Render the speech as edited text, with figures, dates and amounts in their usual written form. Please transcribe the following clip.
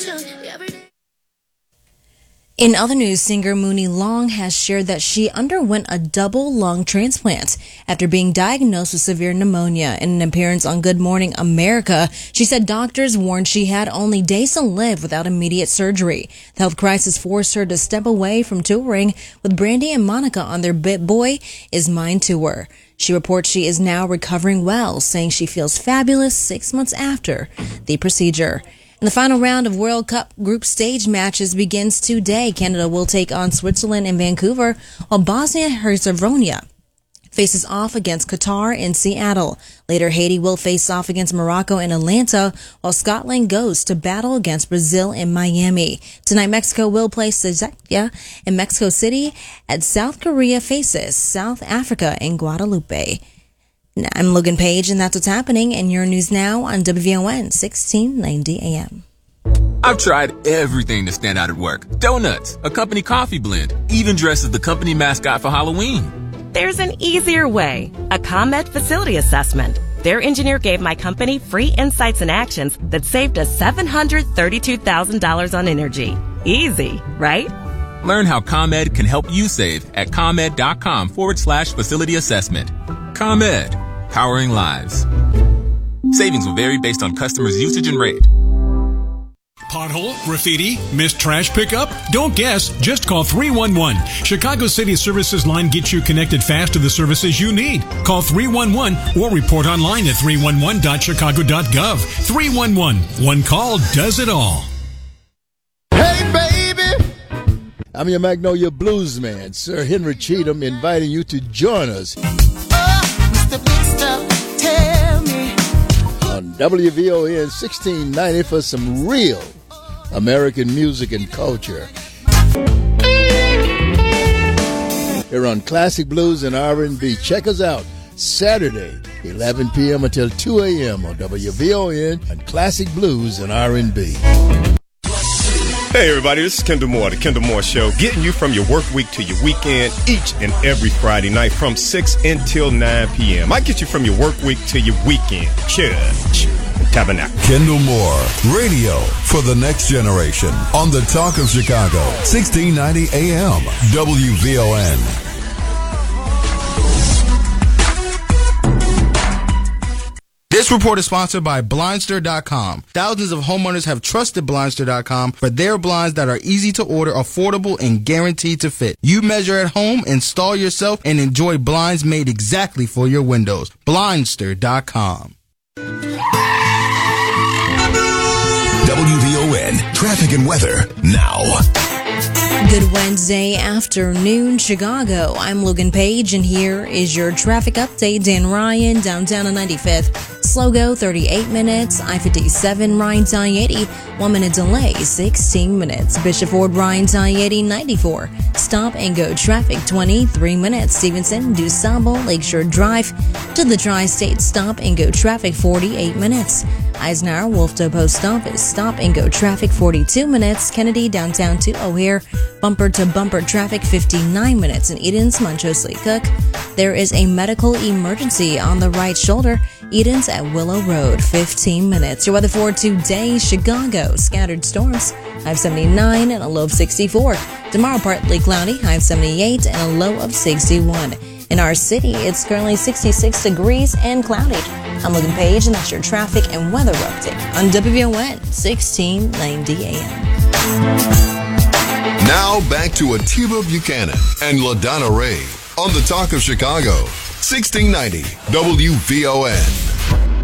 In other news, singer Mooney Long has shared that she underwent a double lung transplant after being diagnosed with severe pneumonia. In an appearance on Good Morning America, she said doctors warned she had only days to live without immediate surgery. The health crisis forced her to step away from touring with Brandy and Monica on their Bit Boy Is Mine tour. She reports she is now recovering well, saying she feels fabulous 6 months after the procedure. And the final round of World Cup group stage matches begins today. Canada will take on Switzerland in Vancouver, while Bosnia-Herzegovina faces off against Qatar in Seattle. Later, Haiti will face off against Morocco in Atlanta, while Scotland goes to battle against Brazil in Miami. Tonight, Mexico will play Czechia in Mexico City, and South Korea faces South Africa in Guadalupe. I'm Logan Page, and that's what's happening in your news now on WVON 1690 AM. I've tried everything to stand out at work. Donuts, a company coffee blend, even dressed as the company mascot for Halloween. There's an easier way. A ComEd facility assessment. Their engineer gave my company free insights and actions that saved us $732,000 on energy. Easy, right? Learn how ComEd can help you save at ComEd.com/facility assessment. ComEd, powering lives. Savings will vary based on customers' usage and rate. Pothole, graffiti, missed trash pickup? Don't guess, just call 311. Chicago City Services line gets you connected fast to the services you need. Call 311 or report online at 311.chicago.gov. 311, one call does it all. Hey, baby! I'm your Magnolia Blues man, Sir Henry Cheatham, inviting you to join us on WVON 1690 for some real American music and culture. Here on Classic Blues and R&B. Check us out Saturday, 11 p.m. until 2 a.m. on WVON and Classic Blues and R&B. Hey everybody, this is Kendall Moore, The Kendall Moore Show, getting you from your work week to your weekend each and every Friday night from 6 until 9 p.m. I get you from your work week to your weekend. Church and Tabernacle. Kendall Moore, radio for the next generation on the Talk of Chicago, 1690 AM, WVON. This report is sponsored by Blindster.com. Thousands of homeowners have trusted Blindster.com for their blinds that are easy to order, affordable, and guaranteed to fit. You measure at home, install yourself, and enjoy blinds made exactly for your windows. Blindster.com. WVON, traffic and weather now. Good Wednesday afternoon, Chicago. I'm Logan Page, and here is your traffic update. Dan Ryan, downtown on 95th. Slow go, 38 minutes. I-57, Ryan I-80, 1 minute delay, 16 minutes. Bishop Ford, Ryan I-80, 94. Stop and go traffic, 23 minutes. Stevenson, DuSable, Lakeshore Drive to the Tri-State. Stop and go traffic, 48 minutes. Eisenhower, Wolfto Post Office. Stop and go traffic, 42 minutes. Kennedy, downtown to O'Hare. Bumper to bumper traffic, 59 minutes. In Eden's, Montrose Lee Cook. There is a medical emergency on the right shoulder. Eden's at Willow Road, 15 minutes. Your weather for today, Chicago. Scattered storms, high of 79 and a low of 64. Tomorrow, partly cloudy, high of 78 and a low of 61. In our city, it's currently 66 degrees and cloudy. I'm Logan Page, and that's your traffic and weather update on WVON 1690 AM. Now back to Atiba Buchanan and LaDonna Ray on the Talk of Chicago, 1690 WVON.